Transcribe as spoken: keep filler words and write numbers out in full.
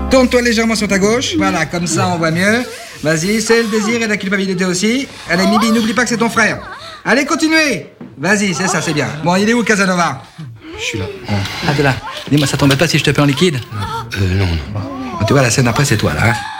Tourne-toi légèrement sur ta gauche. Voilà, comme ça on voit mieux. Vas-y, c'est le désir et la culpabilité aussi. Allez, Mibi, n'oublie pas que c'est ton frère. Allez, continuez. Vas-y, c'est ça, c'est bien. Bon, il est où, Casanova? Je suis là. Ah, t'es là. Dis-moi, ça t'embête pas si je te paie en liquide? Euh, non, non. Tu vois, la scène après, c'est toi, là. Hein.